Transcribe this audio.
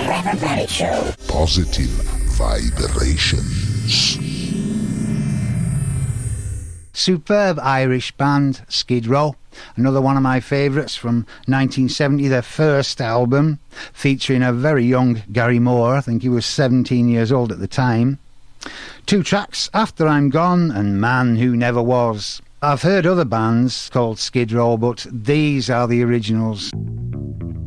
Trevor Barry Show. Positive vibrations. Superb Irish band, Skid Row. Another one of my favourites from 1970, their first album, featuring a very young Gary Moore. I think he was 17 years old at the time. 2 tracks, After I'm Gone and Man Who Never Was. I've heard other bands called Skid Row, but these are the originals.